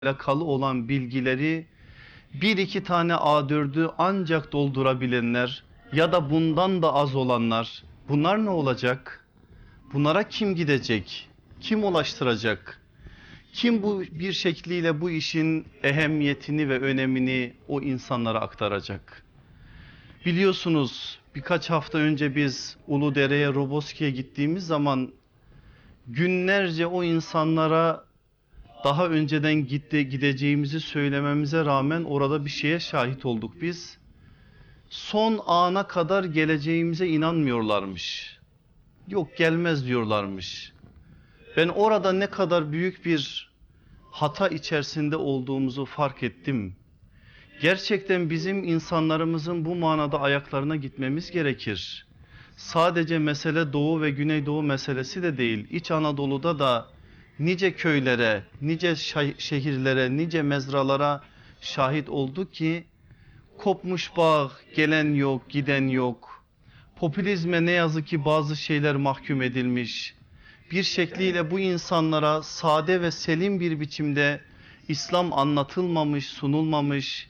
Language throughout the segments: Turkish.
alakalı olan bilgileri bir iki tane A4'ü ancak doldurabilenler ya da bundan da az olanlar, bunlar ne olacak? Bunlara kim gidecek? Kim ulaştıracak? Kim bu bir şekliyle bu işin ehemmiyetini ve önemini o insanlara aktaracak? Biliyorsunuz birkaç hafta önce biz Uludere'ye, Roboski'ye gittiğimiz zaman günlerce o insanlara daha önceden gideceğimizi söylememize rağmen orada bir şeye şahit olduk biz. Son ana kadar geleceğimize inanmıyorlarmış. Yok, gelmez diyorlarmış. Ben orada ne kadar büyük bir hata içerisinde olduğumuzu fark ettim. Gerçekten bizim insanlarımızın bu manada ayaklarına gitmemiz gerekir. Sadece mesele Doğu ve Güneydoğu meselesi de değil. İç Anadolu'da da nice köylere, nice şehirlere, nice mezralara şahit olduk ki kopmuş bağ, gelen yok, giden yok. Popülizme ne yazık ki bazı şeyler mahkum edilmiş. Bir şekliyle bu insanlara sade ve selim bir biçimde İslam anlatılmamış, sunulmamış.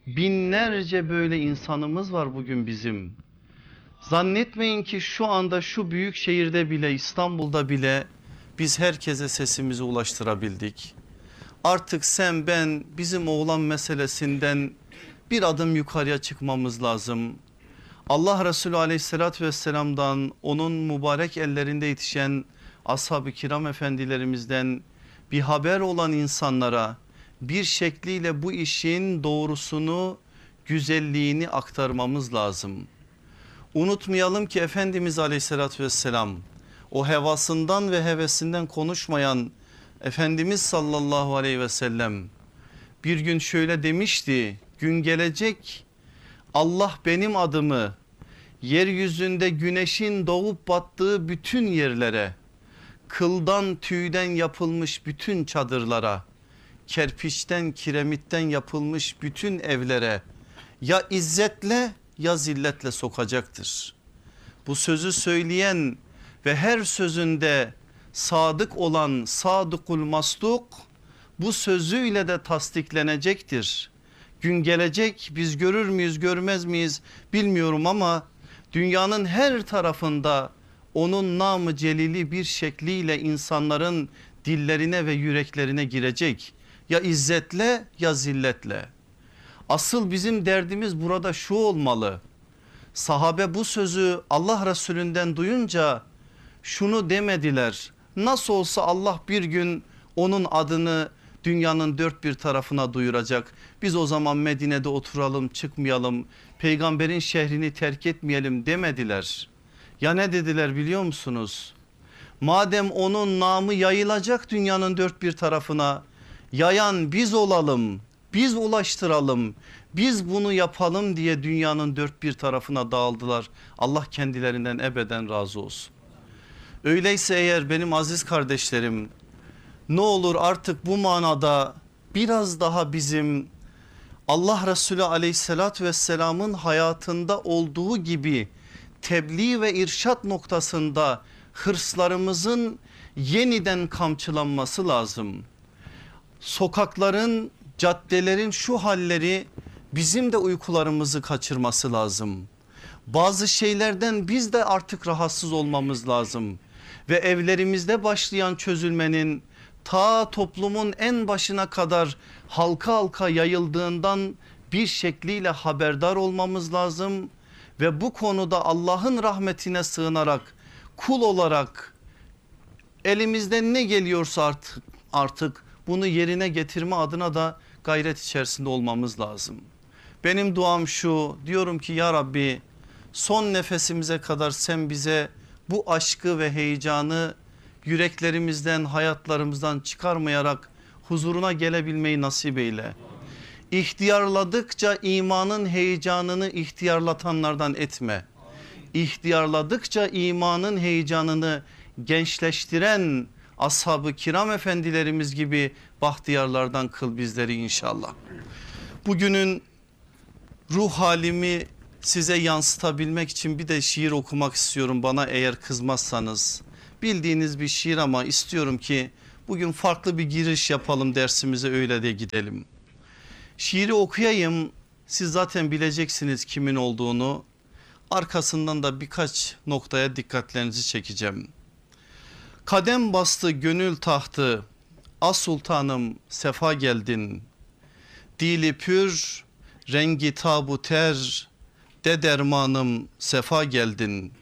Binlerce böyle insanımız var bugün bizim. Zannetmeyin ki şu anda şu büyük şehirde bile, İstanbul'da bile biz herkese sesimizi ulaştırabildik. Artık sen ben bizim oğlan meselesinden bir adım yukarıya çıkmamız lazım. Allah Resulü aleyhissalatü vesselam'dan, onun mübarek ellerinde yetişen ashab-ı kiram efendilerimizden bir haber olan insanlara bir şekliyle bu işin doğrusunu, güzelliğini aktarmamız lazım. Unutmayalım ki Efendimiz aleyhissalatü vesselam o hevasından ve hevesinden konuşmayan Efendimiz sallallahu aleyhi ve sellem bir gün şöyle demişti: gün gelecek Allah benim adımı yeryüzünde güneşin doğup battığı bütün yerlere, kıldan tüyden yapılmış bütün çadırlara, kerpiçten kiremitten yapılmış bütün evlere ya izzetle ya zilletle sokacaktır. Bu sözü söyleyen ve her sözünde sadık olan sadıkul masduk bu sözüyle de tasdiklenecektir. Gün gelecek, biz görür müyüz görmez miyiz bilmiyorum ama dünyanın her tarafında onun namı celili bir şekliyle insanların dillerine ve yüreklerine girecek. Ya izzetle ya zilletle. Asıl bizim derdimiz burada şu olmalı: sahabe bu sözü Allah Resulünden duyunca şunu demediler: nasıl olsa Allah bir gün onun adını dünyanın dört bir tarafına duyuracak, biz o zaman Medine'de oturalım, çıkmayalım, peygamberin şehrini terk etmeyelim demediler. Ya ne dediler biliyor musunuz? Madem onun namı yayılacak dünyanın dört bir tarafına, yayan biz olalım, biz ulaştıralım, biz bunu yapalım diye dünyanın dört bir tarafına dağıldılar. Allah kendilerinden ebeden razı olsun. Öyleyse eğer benim aziz kardeşlerim, ne olur artık bu manada biraz daha bizim Allah Resulü aleyhissalatü vesselamın hayatında olduğu gibi tebliğ ve irşat noktasında hırslarımızın yeniden kamçılanması lazım. Sokakların, caddelerin şu halleri bizim de uykularımızı kaçırması lazım. Bazı şeylerden biz de artık rahatsız olmamız lazım ve evlerimizde başlayan çözülmenin ta toplumun en başına kadar halka halka yayıldığından bir şekliyle haberdar olmamız lazım ve bu konuda Allah'ın rahmetine sığınarak, kul olarak elimizden ne geliyorsa artık bunu yerine getirme adına da gayret içerisinde olmamız lazım. Benim duam şu: diyorum ki ya Rabbi, son nefesimize kadar sen bize bu aşkı ve heyecanı yüreklerimizden, hayatlarımızdan çıkarmayarak huzuruna gelebilmeyi nasip eyle. İhtiyarladıkça imanın heyecanını ihtiyarlatanlardan etme. İhtiyarladıkça imanın heyecanını gençleştiren ashab-ı kiram efendilerimiz gibi bahtiyarlardan kıl bizleri inşallah. Bugünün ruh halimi size yansıtabilmek için bir de şiir okumak istiyorum, bana eğer kızmazsanız. Bildiğiniz bir şiir ama istiyorum ki Bugün farklı bir giriş yapalım dersimize, öyle de gidelim. Şiiri okuyayım, siz zaten bileceksiniz kimin olduğunu. Arkasından da birkaç noktaya dikkatlerinizi çekeceğim. Kadem bastı gönül tahtı, as sultanım sefa geldin. Dili pür, rengi tabuter, de dermanım sefa geldin.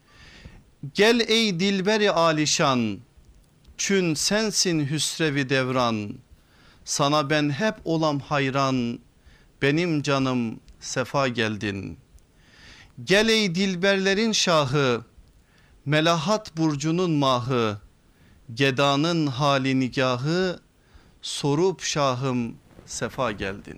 Gel ey dilberi alişan, çün sensin hüsrevi devran. Sana ben hep olam hayran, benim canım sefa geldin. Gel ey dilberlerin şahı, melahat burcunun mahı. Gedanın hali nigahı, sorup şahım sefa geldin.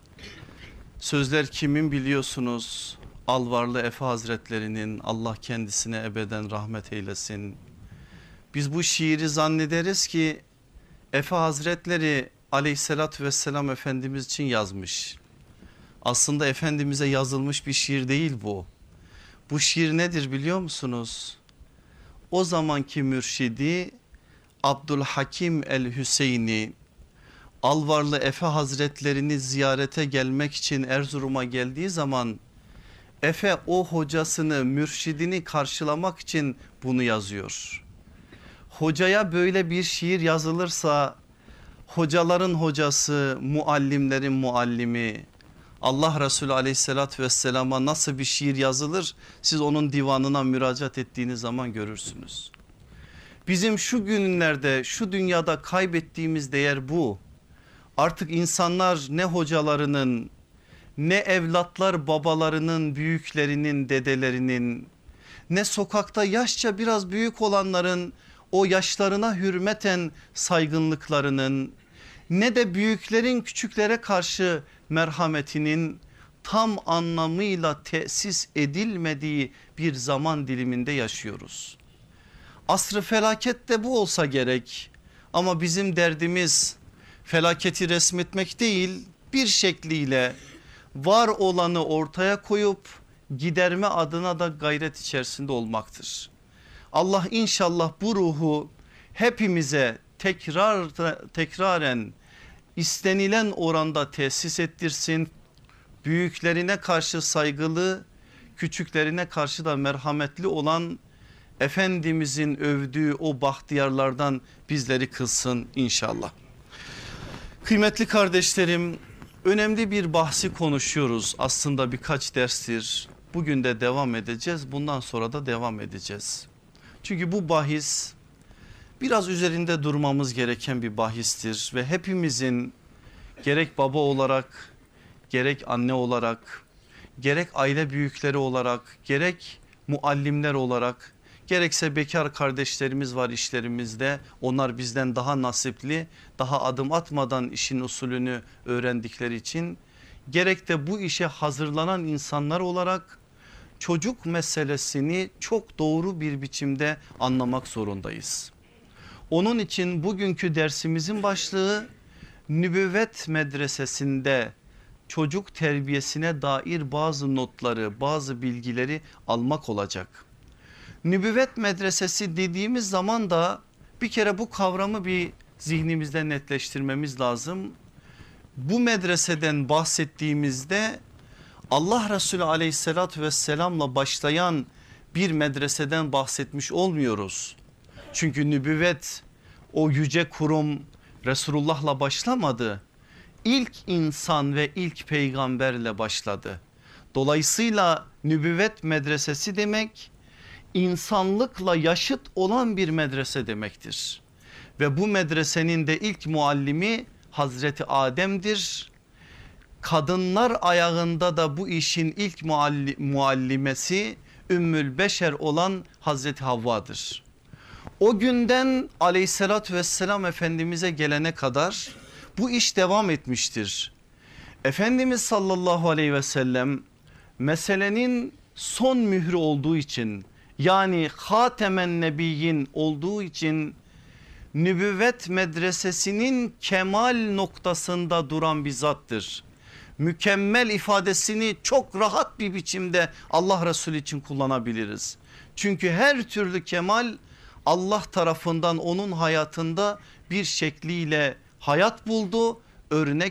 Sözler kimin biliyorsunuz? Alvarlı Efe Hazretlerinin, Allah kendisine ebeden rahmet eylesin. Biz bu şiiri zannederiz ki Efe Hazretleri aleyhissalatü vesselam Efendimiz için yazmış. Aslında Efendimiz'e yazılmış bir şiir değil bu. Bu şiir nedir biliyor musunuz? O zamanki mürşidi Abdülhakim el-Hüseyni, Alvarlı Efe Hazretlerini ziyarete gelmek için Erzurum'a geldiği zaman Efe o hocasını, mürşidini karşılamak için bunu yazıyor. Hocaya böyle bir şiir yazılırsa, hocaların hocası, muallimlerin muallimi, Allah Resulü aleyhissalatü vesselama nasıl bir şiir yazılır, siz onun divanına müracaat ettiğiniz zaman görürsünüz. Bizim şu günlerde, şu dünyada kaybettiğimiz değer bu. Artık insanlar ne hocalarının, ne evlatlar babalarının, büyüklerinin, dedelerinin, ne sokakta yaşça biraz büyük olanların o yaşlarına hürmeten saygınlıklarının, ne de büyüklerin küçüklere karşı merhametinin tam anlamıyla tesis edilmediği bir zaman diliminde yaşıyoruz. Asr-ı felaket de bu olsa gerek, ama bizim derdimiz felaketi resmetmek değil, bir şekliyle var olanı ortaya koyup giderme adına da gayret içerisinde olmaktır. Allah inşallah bu ruhu hepimize tekraren istenilen oranda tesis ettirsin. Büyüklerine karşı saygılı, küçüklerine karşı da merhametli olan Efendimizin övdüğü o bahtiyarlardan bizleri kılsın inşallah. Kıymetli kardeşlerim, önemli bir bahsi konuşuyoruz aslında birkaç derstir. Bugün de devam edeceğiz, bundan sonra da devam edeceğiz. Çünkü bu bahis biraz üzerinde durmamız gereken bir bahistir ve hepimizin gerek baba olarak, gerek anne olarak, gerek aile büyükleri olarak, gerek muallimler olarak, gerekse bekar kardeşlerimiz var işlerimizde, onlar bizden daha nasipli, daha adım atmadan işin usulünü öğrendikleri için, gerek de bu işe hazırlanan insanlar olarak çocuk meselesini çok doğru bir biçimde anlamak zorundayız. Onun için bugünkü dersimizin başlığı nübüvvet medresesinde çocuk terbiyesine dair bazı notları, bazı bilgileri almak olacak. Nübüvvet medresesi dediğimiz zaman da bir kere bu kavramı bir zihnimizde netleştirmemiz lazım. Bu medreseden bahsettiğimizde Allah Resulü aleyhissalatü vesselamla başlayan bir medreseden bahsetmiş olmuyoruz. Çünkü nübüvvet o yüce kurum Resulullah'la başlamadı. İlk insan ve ilk peygamberle başladı. Dolayısıyla nübüvvet medresesi demek insanlıkla yaşıt olan bir medrese demektir. Ve bu medresenin de ilk muallimi Hazreti Adem'dir. Kadınlar ayağında da bu işin ilk muallimesi Ümmül Beşer olan Hazreti Havva'dır. O günden aleyhissalatü vesselam Efendimiz'e gelene kadar bu iş devam etmiştir. Efendimiz sallallahu aleyhi ve sellem meselenin son mührü olduğu için, yani Hatemen Nebiyyin olduğu için nübüvvet medresesinin kemal noktasında duran bir zattır. Mükemmel ifadesini çok rahat bir biçimde Allah Resulü için kullanabiliriz. Çünkü her türlü kemal Allah tarafından onun hayatında bir şekliyle hayat buldu. Örnek